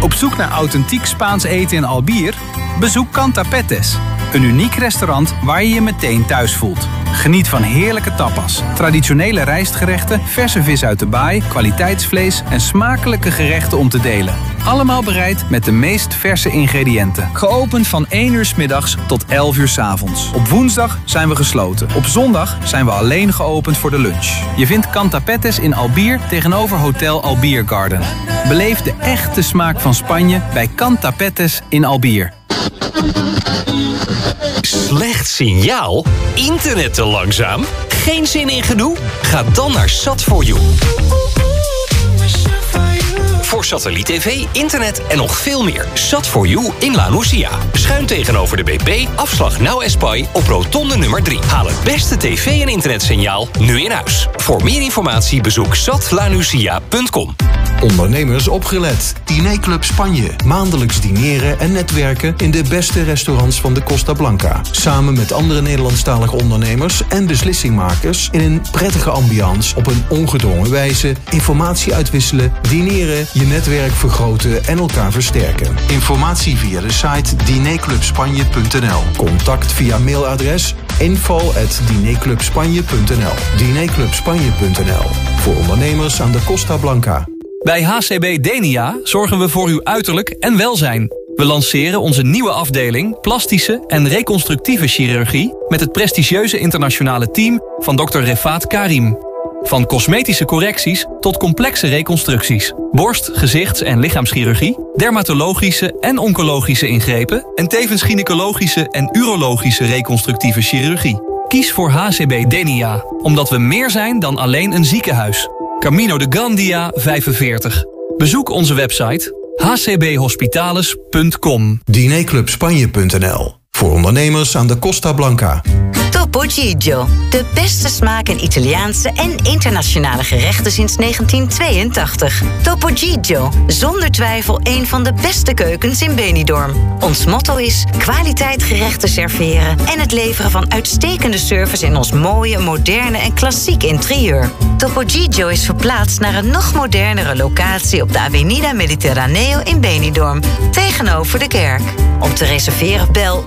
Op zoek naar authentiek Spaans eten in Albier? Bezoek Canta Petes. Een uniek restaurant waar je je meteen thuis voelt. Geniet van heerlijke tapas, traditionele rijstgerechten, verse vis uit de baai, kwaliteitsvlees en smakelijke gerechten om te delen. Allemaal bereid met de meest verse ingrediënten. Geopend van 1 uur 's middags tot 11 uur 's avonds. Op woensdag zijn we gesloten. Op zondag zijn we alleen geopend voor de lunch. Je vindt Canta Petes in Albier tegenover Hotel Albier Garden. Beleef de echte smaak van Spanje bij Canta Petes in Albier. Slecht signaal? Internet te langzaam? Geen zin in gedoe? Ga dan naar Sat4U. Voor satelliet-tv, internet en nog veel meer. Sat4U in La Nucia. Schuin tegenover de BP, afslag Now Espai op rotonde nummer 3. Haal het beste tv- en internetsignaal nu in huis. Voor meer informatie bezoek satlanucia.com. Ondernemers opgelet. Dinerclub Spanje. Maandelijks dineren en netwerken in de beste restaurants van de Costa Blanca. Samen met andere Nederlandstalige ondernemers en beslissingmakers in een prettige ambiance op een ongedwongen wijze. Informatie uitwisselen, dineren, je netwerk vergroten en elkaar versterken. Informatie via de site dinerclubspanje.nl. Contact via mailadres info@dinerclubspanje.nl. Dinerclubspanje.nl. Voor ondernemers aan de Costa Blanca. Bij HCB Denia zorgen we voor uw uiterlijk en welzijn. We lanceren onze nieuwe afdeling plastische en reconstructieve chirurgie met het prestigieuze internationale team van Dr. Refaat Karim. Van cosmetische correcties tot complexe reconstructies. Borst-, gezichts- en lichaamschirurgie, dermatologische en oncologische ingrepen en tevens gynaecologische en urologische reconstructieve chirurgie. Kies voor HCB Denia, omdat we meer zijn dan alleen een ziekenhuis. Camino de Gandia 45. Bezoek onze website hcbhospitales.com. Dinerclubspanje.nl. Voor ondernemers aan de Costa Blanca. Topo Gigio. De beste smaak in Italiaanse en internationale gerechten sinds 1982. Topo Gigio. Zonder twijfel een van de beste keukens in Benidorm. Ons motto is kwaliteit gerechten serveren en het leveren van uitstekende service in ons mooie, moderne en klassiek interieur. Topo Gigio is verplaatst naar een nog modernere locatie op de Avenida Mediterraneo in Benidorm, tegenover de kerk. Om te reserveren bel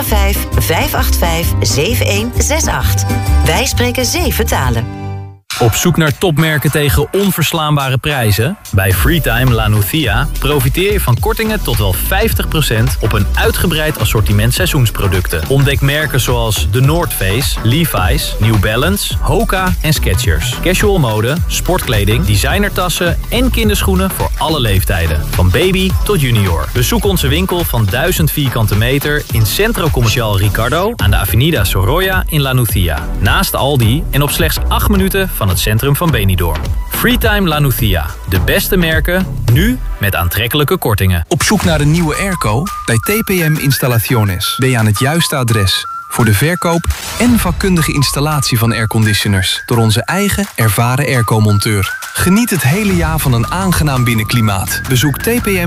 95-585-7168. Wij spreken 7 talen. Op zoek naar topmerken tegen onverslaanbare prijzen? Bij Freetime La Nucia profiteer je van kortingen tot wel 50% op een uitgebreid assortiment seizoensproducten. Ontdek merken zoals The North Face, Levi's, New Balance, Hoka en Skechers. Casual mode, sportkleding, designertassen en kinderschoenen voor alle leeftijden. Van baby tot junior. Bezoek onze winkel van 1000 vierkante meter in Centro Comercial Ricardo aan de Avenida Sorolla in La Nucia. Naast Aldi en op slechts 8 minuten van het centrum van Benidorm. Freetime La Nucia. De beste merken, nu met aantrekkelijke kortingen. Op zoek naar een nieuwe airco? Bij TPM Installaciones ben je aan het juiste adres. Voor de verkoop en vakkundige installatie van airconditioners. Door onze eigen ervaren airco-monteur. Geniet het hele jaar van een aangenaam binnenklimaat. Bezoek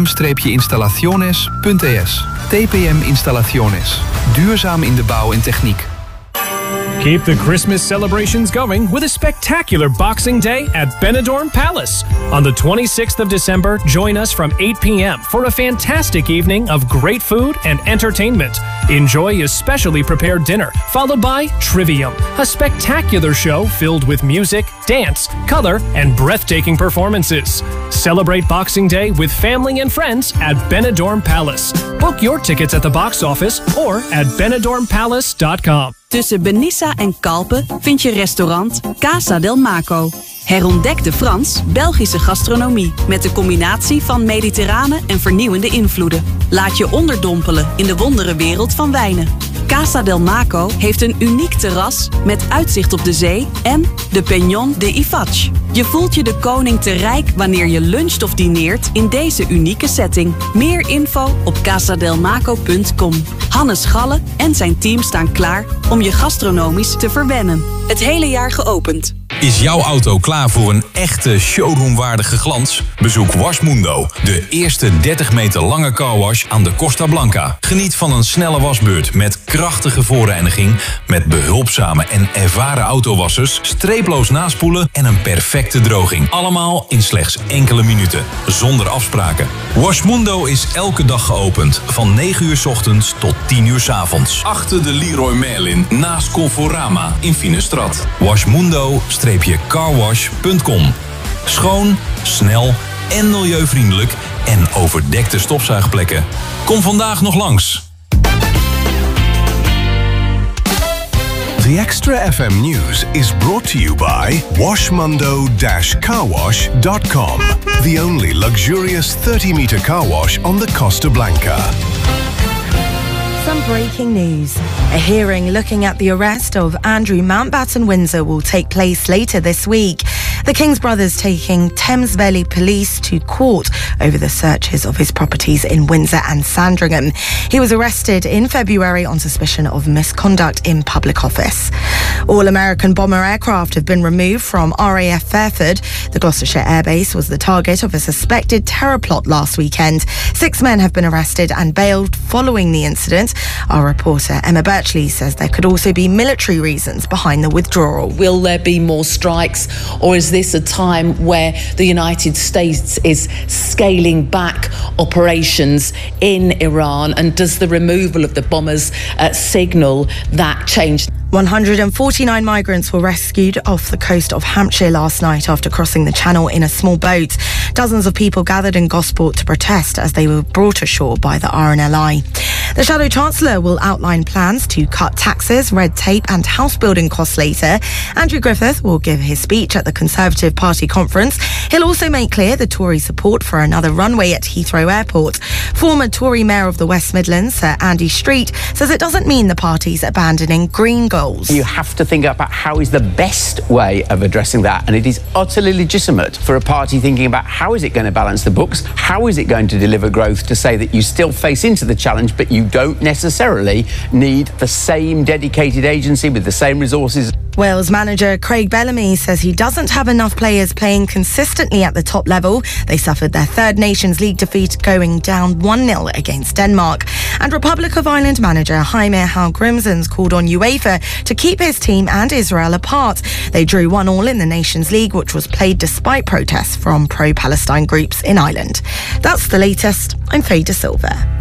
tpm-installaciones.es. TPM Installaciones. Duurzaam in de bouw en techniek. Keep the Christmas celebrations going with a spectacular Boxing Day at Benidorm Palace. On the 26th of December, join us from 8 p.m. for a fantastic evening of great food and entertainment. Enjoy a specially prepared dinner, followed by Trivium, a spectacular show filled with music, dance, color, and breathtaking performances. Celebrate Boxing Day with family and friends at Benidorm Palace. Book your tickets at the box office or at benidormpalace.com. Tussen Benissa en Kalpen vind je restaurant Casa del Maco. Herontdek de Frans-Belgische gastronomie met de combinatie van mediterrane en vernieuwende invloeden. Laat je onderdompelen in de wonderenwereld van wijnen. Casa del Maco heeft een uniek terras met uitzicht op de zee en de Peñón de Ifach. Je voelt je de koning te rijk wanneer je luncht of dineert in deze unieke setting. Meer info op casadelmaco.com. Hannes Galle en zijn team staan klaar om je gastronomisch te verwennen. Het hele jaar geopend. Is jouw auto klaar voor een echte showroomwaardige glans? Bezoek Washmundo, de eerste 30 meter lange carwash aan de Costa Blanca. Geniet van een snelle wasbeurt met krachtige voorreiniging met behulpzame en ervaren autowassers, streeploos naspoelen en een perfecte droging. Allemaal in slechts enkele minuten, zonder afspraken. Washmundo is elke dag geopend, van 9 uur 's ochtends tot 10 uur 's avonds. Achter de Leroy Merlin, naast Conforama in Finestrad. Washmundo-carwash.com. Schoon, snel en milieuvriendelijk en overdekte stofzuigplekken. Kom vandaag nog langs. The Extra FM News is brought to you by Washmundo-carwash.com, the only luxurious 30-meter car wash on the Costa Blanca. Some breaking news. A hearing looking at the arrest of Andrew Mountbatten Windsor will take place later this week. The King's brothers taking Thames Valley Police to court over the searches of his properties in Windsor and Sandringham. He was arrested in February on suspicion of misconduct in public office. All American bomber aircraft have been removed from RAF Fairford. The Gloucestershire Air Base was the target of a suspected terror plot last weekend. 6 men have been arrested and bailed following the incident. Our reporter Emma Birchley says there could also be military reasons behind the withdrawal. Will there be more strikes, or is this a time where the United States is scaling back operations in Iran? And does the removal of the bombers signal that change? 149 migrants were rescued off the coast of Hampshire last night after crossing the channel in a small boat. Dozens of people gathered in Gosport to protest as they were brought ashore by the RNLI. The Shadow Chancellor will outline plans to cut taxes, red tape and house building costs later. Andrew Griffith will give his speech at the Conservative Party conference. He'll also make clear the Tory support for another runway at Heathrow Airport. Former Tory Mayor of the West Midlands, Sir Andy Street, says it doesn't mean the party's abandoning green goals. You have to think about how is the best way of addressing that, and it is utterly legitimate for a party thinking about how is it going to balance the books, how is it going to deliver growth, to say that you still face into the challenge but you don't necessarily need the same dedicated agency with the same resources. Wales manager Craig Bellamy says he doesn't have enough players playing consistently at the top level. They suffered their third Nations League defeat, going down 1-0 against Denmark. And Republic of Ireland manager Jaime Hall-Grimson's called on UEFA to keep his team and Israel apart. They drew 1-1 in the Nations League, which was played despite protests from pro-Palestine groups in Ireland. That's the latest. I'm Faye De Silva.